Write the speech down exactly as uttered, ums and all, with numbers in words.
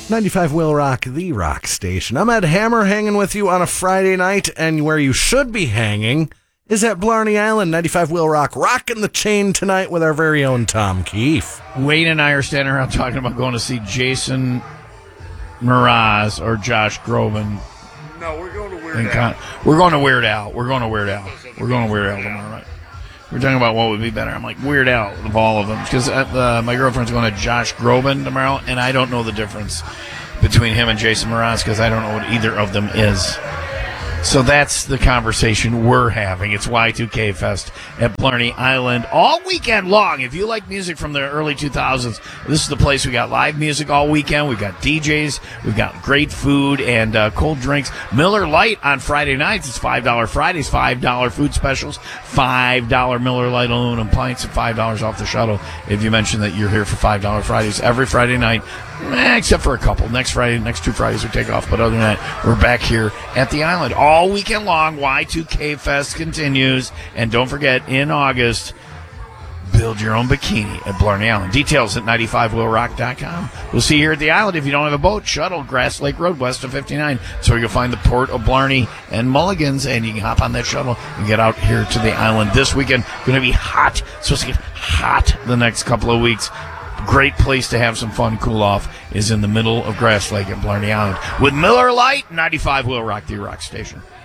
ninety-five Will Rock, the rock station. I'm Ed Hammer hanging with you on a Friday night, and where you should be hanging is at Blarney Island. ninety-five Will Rock, rocking the chain tonight with our very own Tom Keefe. Wayne and I are standing around talking about going to see Jason Mraz or Josh Groban. No, we're going to Weird Al. Con- we're going to Weird Al. We're going to Weird Al. We're going to Weird Al tomorrow night. We're talking about what would be better. I'm like, Weird Al of all of them. Because uh, my girlfriend's going to Josh Groban tomorrow, and I don't know the difference between him and Jason Mraz because I don't know what either of them is. So that's the conversation we're having. It's Y two K Fest at Blarney Island all weekend long. If you like music from the early two thousands, this is the place. We got live music all weekend. We've got D Js. We've got great food and uh, cold drinks. Miller Lite on Friday nights. It's five dollars Fridays, five dollars food specials, five dollars Miller Lite aluminum pints, and five dollars off the shuttle if you mention that you're here for five dollars Fridays every Friday night, eh, except for a couple. Next Friday, next two Fridays we take off. But other than that, we're back here at the island all weekend long. Y two K Fest continues. And don't forget, in August, build your own bikini at Blarney Island. Details at ninety-five will rock dot com. We'll see you here at the island. If you don't have a boat, shuttle Grass Lake Road west of fifty-nine. So you'll find the port of Blarney and Mulligans, and you can hop on that shuttle and get out here to the island this weekend. Going to be hot. It's supposed to get hot the next couple of weeks. Great place to have some fun, cool off, is in the middle of Grass Lake at Blarney Island with Miller Lite. ninety-five Will Rock, the rock station.